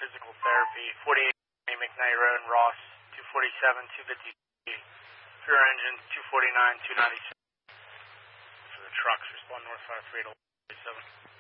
physical therapy, 48 McKnight Road in Ross, 247, 250. For your engine, 249, 296. For the trucks, respond north 53 to 47.